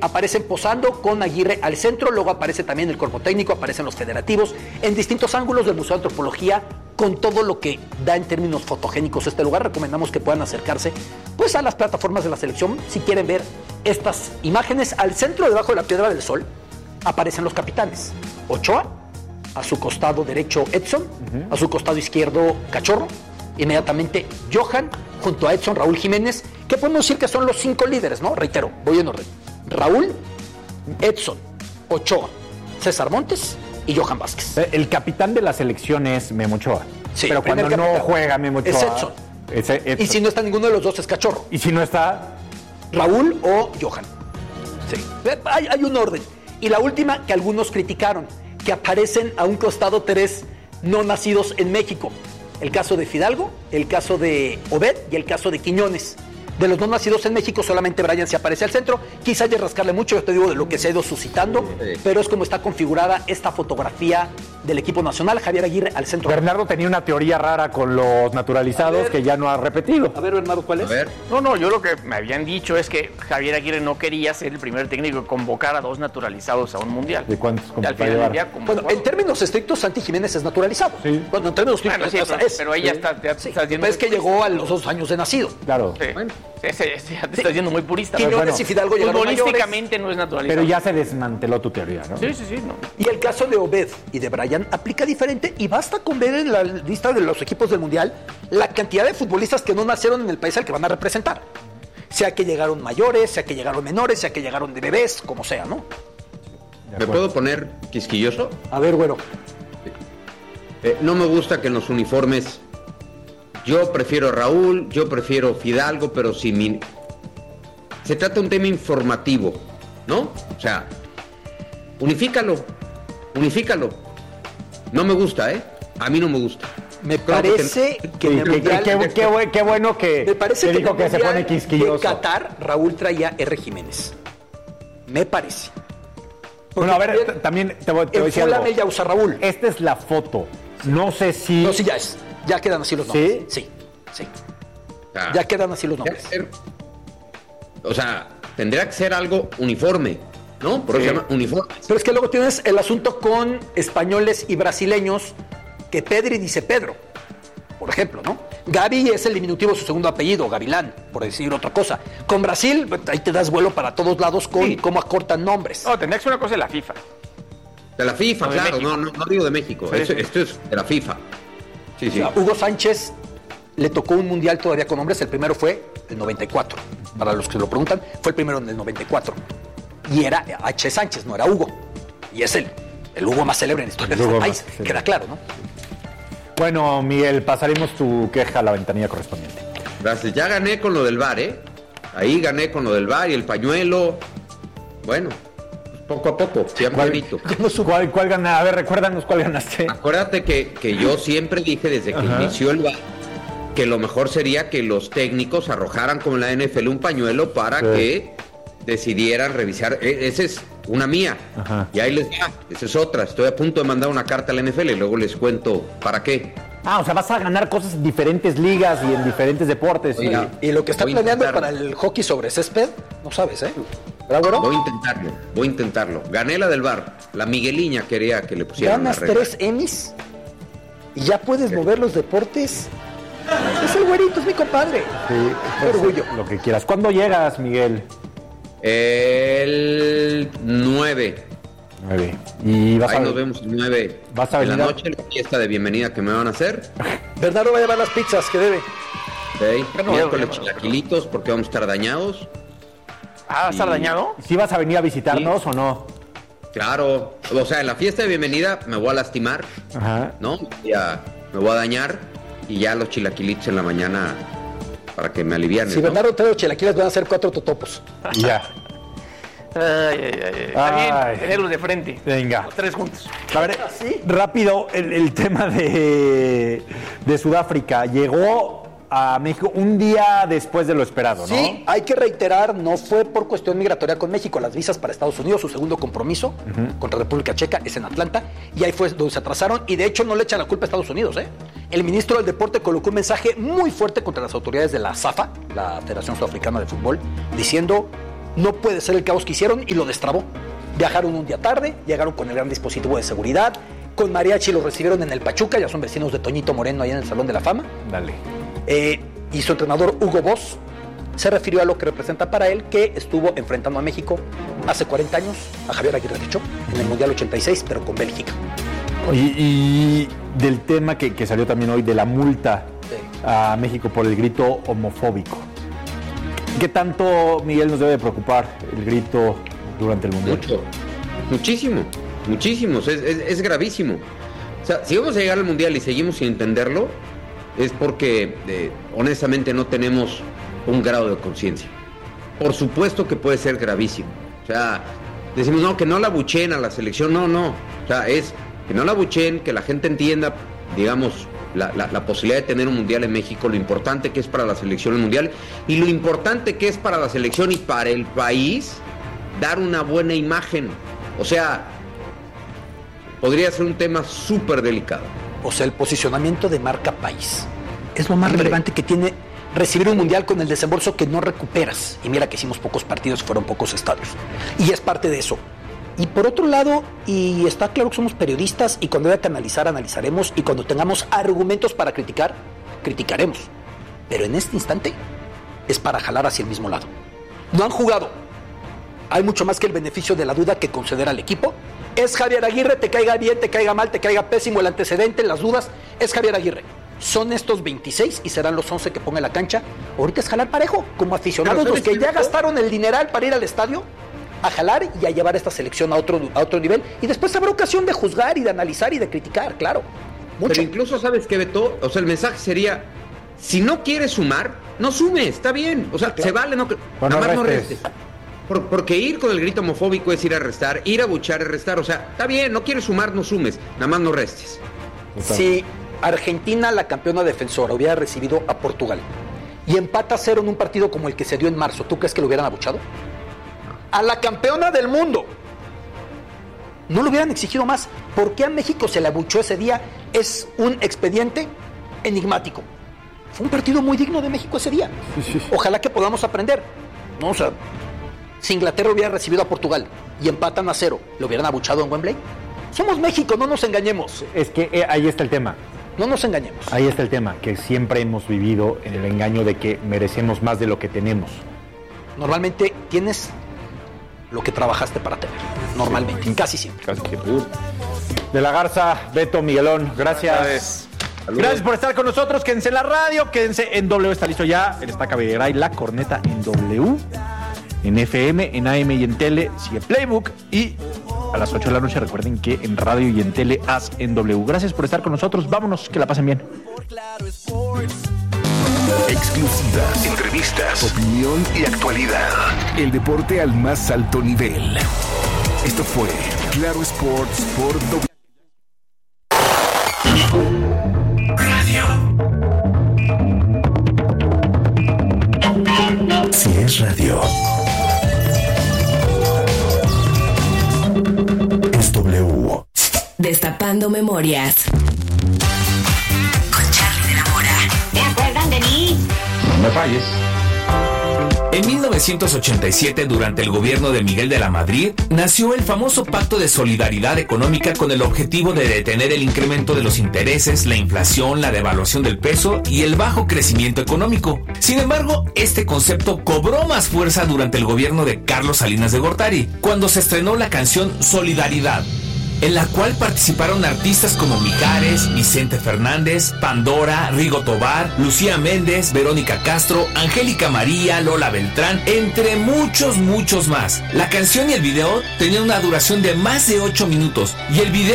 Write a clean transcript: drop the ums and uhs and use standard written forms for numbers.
aparecen posando con Aguirre al centro, luego aparece también el cuerpo técnico, aparecen los federativos, en distintos ángulos del Museo de Antropología, con todo lo que da en términos fotogénicos este lugar. Recomendamos que puedan acercarse pues a las plataformas de la selección si quieren ver estas imágenes. Al centro, debajo de la Piedra del Sol, aparecen los capitanes. Ochoa, a su costado derecho Edson, a su costado izquierdo Cachorro, inmediatamente Johan, junto a Edson, Raúl Jiménez, que podemos decir que son los 5 líderes, ¿no? Reitero, voy en orden. Raúl, Edson, Ochoa, César Montes y Johan Vázquez. El capitán de la selección es Memo Ochoa. Sí, pero cuando no juega Memo Ochoa... Es Edson. Edson. Y si no está ninguno de los dos es Cachorro. Y si no está... Raúl o Johan. Sí. Hay un orden. Y la última que algunos criticaron, que aparecen a un costado 3 no nacidos en México. El caso de Fidalgo, el caso de Obed y el caso de Quiñones. De los no nacidos en México, solamente Brian se aparece al centro. Quizá haya rascarle mucho, yo te digo de lo que se ha ido suscitando, pero es como está configurada esta fotografía del equipo nacional. Javier Aguirre al centro. Bernardo tenía una teoría rara con los naturalizados que ya no ha repetido. A ver, Bernardo, ¿cuál es? A ver. No, yo lo que me habían dicho es que Javier Aguirre no quería ser el primer técnico que convocara a 2 naturalizados a un mundial. ¿De cuántos Y al final del día, Bueno, en términos estrictos, Santi Jiménez es naturalizado. Sí. Bueno, en términos Bueno, sí, estrictos pero ahí ya está yendo es que muy llegó a los 2 años de nacido. Claro. Sí. Bueno. Sí, ya te estás yendo muy purista. Quiñones y Fidalgo llegaron futbolísticamente no es naturalizado. Pero ya se desmanteló tu teoría, ¿no? Sí, no. Y el caso de Obed y de Brian aplica diferente, y basta con ver en la lista de los equipos del Mundial la cantidad de futbolistas que no nacieron en el país al que van a representar. Sea que llegaron mayores, sea que llegaron menores, sea que llegaron de bebés, como sea, ¿no? ¿Me puedo poner quisquilloso? A ver, bueno. No me gusta que en los uniformes... Yo prefiero Raúl, yo prefiero Fidalgo, pero si se trata de un tema informativo, ¿no? O sea, unifícalo. No me gusta, ¿eh? A mí no me gusta. Me parece que en el Mundial... Qué bueno que me parece que dijo que se pone quisquilloso. De Qatar, Raúl traía R. Jiménez. Me parece. Bueno, a ver, también te voy a decir algo. ya usa Raúl. Esta es la foto. No sé si... No, sí, ya es. Ya quedan así los nombres. Sí. Ya quedan así los nombres. O sea, tendría que ser algo uniforme, ¿no? Por eso se llama uniforme. Pero es que luego tienes el asunto con españoles y brasileños, que Pedri dice Pedro, por ejemplo, ¿no? Gavi es el diminutivo de su segundo apellido, Gavilán, por decir otra cosa. Con Brasil, ahí te das vuelo para todos lados con cómo acortan nombres. No, tendría que ser una cosa de la FIFA. De la FIFA, No, claro, México. no digo de México. Sí, Esto es de la FIFA. Sí. O sea, Hugo Sánchez le tocó un mundial todavía con hombres. El primero fue el 94. Para los que se lo preguntan, fue el primero en el 94. Y era H. Sánchez, no era Hugo. Y es el Hugo más célebre en la historia de este país. Queda claro, ¿no? Bueno, Miguel, pasaremos tu queja a la ventanilla correspondiente. Gracias. Ya gané con lo del VAR, ¿eh? Ahí gané con lo del VAR y el pañuelo. Bueno, pues poco a poco. ¿Cuál ganaste? A ver, recuérdanos cuál ganaste. Acuérdate que yo siempre dije desde que inició el VAR que lo mejor sería que los técnicos arrojaran como en la NFL un pañuelo para que decidieran revisar. Esa es una mía. Ajá. Y ahí les va. Esa es otra. Estoy a punto de mandar una carta a la NFL y luego les cuento para qué. O sea, vas a ganar cosas en diferentes ligas y en diferentes deportes. Y lo que está planeando para el hockey sobre césped, no sabes, ¿eh? ¿Verdad, Voy a intentarlo. Gané la del VAR. La Migueliña quería que le pusieran. Ganas 3 Emmys y ya puedes mover los deportes. Es el güerito, es mi compadre. Sí, qué orgullo. Lo que quieras. ¿Cuándo llegas, Miguel? El 9. Y ahí nos vemos el 9. ¿Vas a venir en la noche, la fiesta de bienvenida que me van a hacer. Bernardo va a llevar las pizzas que debe. Sí, miércoles chilaquilitos porque vamos a estar dañados. ¿Va a estar dañado? ¿Sí vas a venir a visitarnos o no? Claro. O sea, en la fiesta de bienvenida me voy a lastimar. Ajá. ¿No? Ya me voy a dañar. Y ya los chilaquilitos en la mañana para que me alivian. Si Bernardo trae los chilaquiles van a ser 4 totopos. Ya. Está bien tenerlos de frente. Venga. Los 3 juntos. A ver, rápido, el tema de Sudáfrica. Llegó a México un día después de lo esperado, ¿no? Sí, hay que reiterar, no fue por cuestión migratoria con México. Las visas para Estados Unidos, su segundo compromiso contra República Checa es en Atlanta, y ahí fue donde se atrasaron, y de hecho no le echan la culpa a Estados Unidos, ¿eh? El ministro del Deporte colocó un mensaje muy fuerte contra las autoridades de la SAFA, la Federación Sudafricana de Fútbol, diciendo: No puede ser el caos que hicieron y lo destrabó. Viajaron un día tarde, llegaron con el gran dispositivo de seguridad, con mariachi los recibieron en el Pachuca, ya son vecinos de Toñito Moreno allá en el Salón de la Fama. Dale. Y su entrenador Hugo Boss se refirió a lo que representa para él, que estuvo enfrentando a México hace 40 años, a Javier Aguirre de hecho, en el Mundial 86, pero con Bélgica. Oye, y del tema que salió también hoy, de la multa a México por el grito homofóbico. ¿Qué tanto, Miguel, nos debe preocupar el grito durante el Mundial? Muchísimos, es gravísimo. O sea, si vamos a llegar al Mundial y seguimos sin entenderlo, es porque honestamente no tenemos un grado de conciencia. Por supuesto que puede ser gravísimo. O sea, decimos, no, que no la abucheen a la selección, no. O sea, es que no la abucheen, que la gente entienda, digamos, la posibilidad de tener un Mundial en México, lo importante que es para la selección el Mundial y lo importante que es para la selección y para el país dar una buena imagen. O sea, podría ser un tema súper delicado. O sea, el posicionamiento de marca país es lo más relevante que tiene recibir un Mundial con el desembolso que no recuperas. Y mira que hicimos pocos partidos, fueron pocos estadios. Y es parte de eso. Y por otro lado, y está claro que somos periodistas y cuando haya que analizar, analizaremos y cuando tengamos argumentos para criticar, criticaremos. Pero en este instante es para jalar hacia el mismo lado. No han jugado. Hay mucho más que el beneficio de la duda que conceder al equipo. Es Javier Aguirre, te caiga bien, te caiga mal, te caiga pésimo el antecedente, las dudas, es Javier Aguirre. Son estos 26 y serán los 11 que ponga en la cancha. Ahorita es jalar parejo, como aficionados, los que ya gastaron el dineral para ir al estadio, a jalar y a llevar esta selección a otro nivel. Y después habrá ocasión de juzgar y de analizar y de criticar, claro. Mucho. Pero incluso, ¿sabes qué, Beto? O sea, el mensaje sería, si no quieres sumar, no sumes, está bien. O sea, claro, se vale, nada más no restes. Porque ir con el grito homofóbico es ir a restar, ir a buchar es restar. O sea, está bien, no quieres sumar, no sumes, nada más no restes. Si Argentina, la campeona defensora, hubiera recibido a Portugal y empata 0 en un partido como el que se dio en marzo, ¿tú crees que lo hubieran abuchado? A la campeona del mundo. No lo hubieran exigido más. ¿Por qué a México se le abuchó ese día? Es un expediente enigmático. Fue un partido muy digno de México ese día. Ojalá que podamos aprender. No, o sea, si Inglaterra hubiera recibido a Portugal y empatan a 0, ¿lo hubieran abuchado en Wembley? Somos México, no nos engañemos. Es que ahí está el tema. No nos engañemos. Ahí está el tema, que siempre hemos vivido en el engaño de que merecemos más de lo que tenemos. Normalmente tienes lo que trabajaste para tener. Normalmente, casi siempre. De la Garza, Beto, Miguelón, gracias. Gracias por estar con nosotros. Quédense en la radio, quédense en W. Está listo ya el Estaca Videgaray, la corneta en W, en FM, en AM y en Tele. Sigue Playbook y a las 8 de la noche recuerden que en radio y en Tele haz en W. Gracias por estar con nosotros. Vámonos, que la pasen bien. Exclusivas, entrevistas, opinión y actualidad. El deporte al más alto nivel. Esto fue Claro Sports por W. Radio. Si es radio, es W. Destapando memorias. Con Charly de la Mora. ¿Se acuerdan de mí? No me falles. En 1987, durante el gobierno de Miguel de la Madrid, nació el famoso Pacto de Solidaridad Económica con el objetivo de detener el incremento de los intereses, la inflación, la devaluación del peso y el bajo crecimiento económico. Sin embargo, este concepto cobró más fuerza durante el gobierno de Carlos Salinas de Gortari, cuando se estrenó la canción Solidaridad, en la cual participaron artistas como Mijares, Vicente Fernández, Pandora, Rigo Tobar, Lucía Méndez, Verónica Castro, Angélica María, Lola Beltrán, entre muchos más. La canción y el video tenían una duración de más de 8 minutos y el video